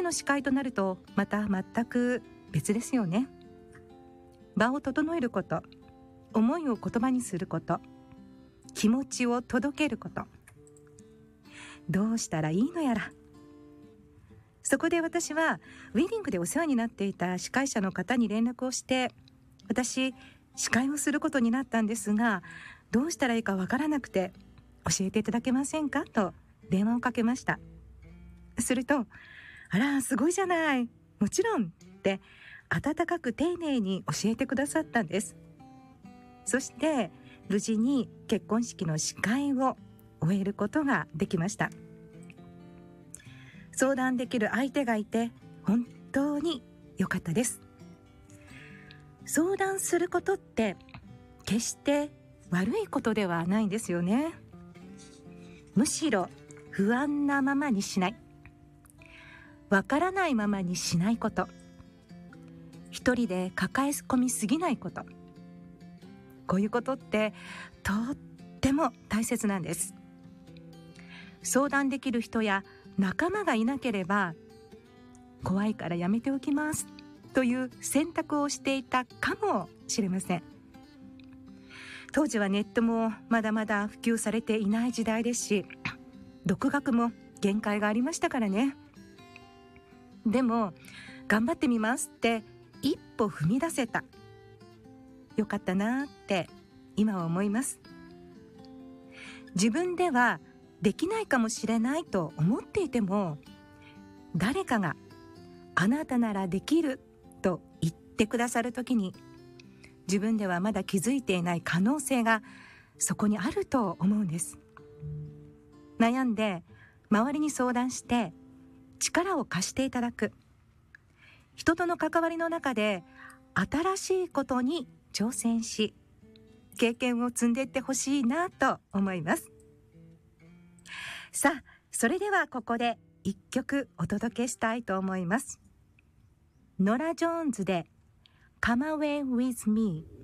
の司会となるとまた全く別ですよね。場を整えること、思いを言葉にすること、気持ちを届けること、どうしたらいいのやら。そこで私はウェディングでお世話になっていた司会者の方に連絡をして、私司会をすることになったんですが、どうしたらいいかわからなくて教えていただけませんかと電話をかけました。すると、あらすごいじゃない、もちろんって温かく丁寧に教えてくださったんです。そして無事に結婚式の司会を終えることができました。相談できる相手がいて本当に良かったです。相談することって決して悪いことではないんですよね。むしろ不安なままにしない、わからないままにしないこと、一人で抱え込みすぎないこと、こういうことってとっても大切なんです。相談できる人や仲間がいなければ、怖いからやめておきますという選択をしていたかもしれません。当時はネットもまだまだ普及されていない時代ですし、独学も限界がありましたからね。でも頑張ってみますって一歩踏み出せた、よかったなって今は思います。自分ではできないかもしれないと思っていても、誰かがあなたならできると言ってくださるときに、自分ではまだ気づいていない可能性がそこにあると思うんです。悩んで周りに相談して力を貸していただく、人との関わりの中で新しいことに挑戦し、経験を積んでいってほしいなと思います。さあ、それではここで一曲お届けしたいと思います。ノラ・ジョーンズで Come Away With Me。